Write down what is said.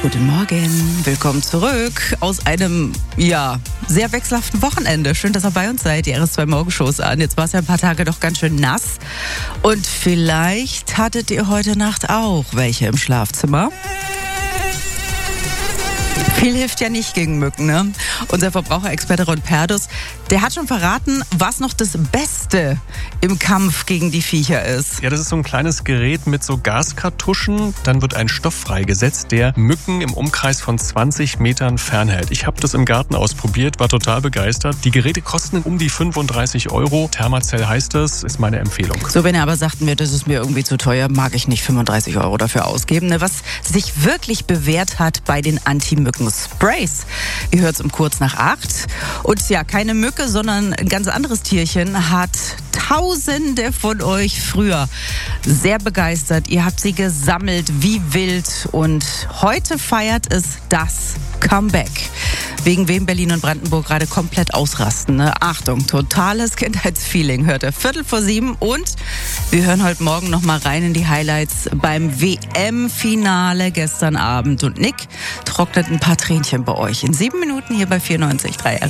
Guten Morgen, willkommen zurück aus einem, sehr wechselhaften Wochenende. Schön, dass ihr bei uns seid, die RS2 Morgenshows an. Jetzt war es ja ein paar Tage doch ganz schön nass. Und vielleicht hattet ihr heute Nacht auch welche im Schlafzimmer. Viel hilft ja nicht gegen Mücken, ne? Unser Verbraucherexperte Ron Perdus, der hat schon verraten, was noch das Beste im Kampf gegen die Viecher ist. Ja, das ist so ein kleines Gerät mit so Gaskartuschen. Dann wird ein Stoff freigesetzt, der Mücken im Umkreis von 20 Metern fernhält. Ich habe das im Garten ausprobiert, war total begeistert. Die Geräte kosten um die 35 €. Thermacell heißt das, ist meine Empfehlung. So, wenn er aber sagt, das ist mir irgendwie zu teuer, mag ich nicht 35 € dafür ausgeben. Ne? Was sich wirklich bewährt hat bei den Anti-Mücken-Sprays. Ihr hört es um kurz nach 8. Und ja, keine Mücke, sondern ein ganz anderes Tierchen hat Tausende von euch früher sehr begeistert. Ihr habt sie gesammelt wie wild und heute feiert es das Comeback. Wegen wem Berlin und Brandenburg gerade komplett ausrasten. Ne? Achtung, totales Kindheitsfeeling hört ihr 6:45 und wir hören heute Morgen noch mal rein in die Highlights beim WM-Finale gestern Abend. Und Nick trocknet ein paar Tränchen bei euch in 7 Minuten hier bei 94.3